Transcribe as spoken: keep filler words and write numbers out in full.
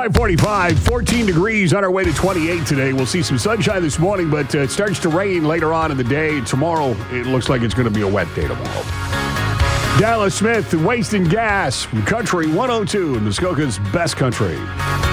five forty-five, fourteen degrees on our way to twenty-eight today. We'll see some sunshine this morning, but uh, it starts to rain later on in the day. Tomorrow, it looks like it's going to be a wet day tomorrow. Dallas Smith, Wasting Gas, Country one oh two, Muskoka's best country.